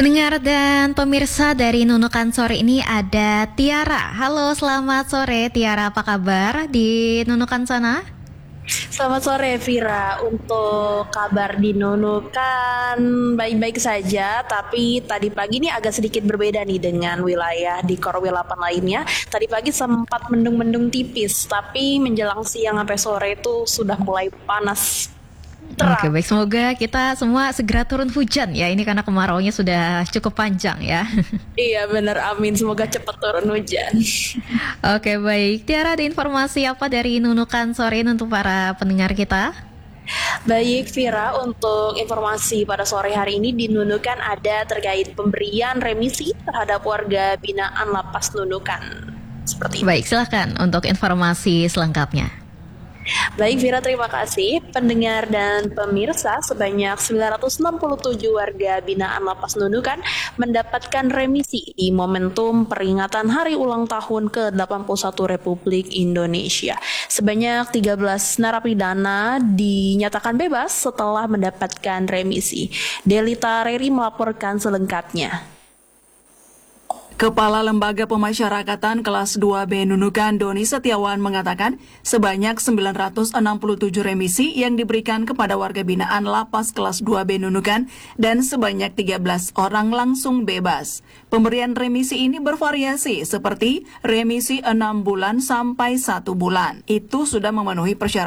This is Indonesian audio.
Pendengar dan pemirsa dari Nunukan sore ini ada Tiara. Halo, selamat sore Tiara, apa kabar di Nunukan sana? Selamat sore Vira. Untuk kabar di Nunukan baik-baik saja, tapi tadi pagi ini agak sedikit berbeda nih dengan wilayah di Korwil 8 lainnya. Tadi pagi sempat mendung-mendung tipis, tapi menjelang siang sampai sore itu sudah mulai panas Oke, terang. baik, semoga kita semua segera turun hujan ya. Ini karena kemarauannya sudah cukup panjang ya. Iya bener, amin. Semoga cepat turun hujan. Oke, baik. Tiara, ada informasi apa dari Nunukan sore ini untuk para pendengar kita? Baik Vira, untuk informasi pada sore hari ini di Nunukan ada terkait pemberian remisi terhadap warga binaan Lapas Nunukan. Seperti itu. Baik, silakan untuk informasi selengkapnya. Baik Vira, terima kasih. Pendengar dan pemirsa, sebanyak 967 warga binaan Lapas Nunukan mendapatkan remisi di momentum peringatan Hari Ulang Tahun ke-81 Republik Indonesia. Sebanyak 13 narapidana dinyatakan bebas setelah mendapatkan remisi. Delita Reri melaporkan selengkapnya. Kepala Lembaga Pemasyarakatan kelas 2B Nunukan Doni Setiawan mengatakan sebanyak 967 remisi yang diberikan kepada warga binaan Lapas kelas 2B Nunukan dan sebanyak 13 orang langsung bebas. Pemberian remisi ini bervariasi seperti remisi 6 bulan sampai 1 bulan. Itu sudah memenuhi persyaratan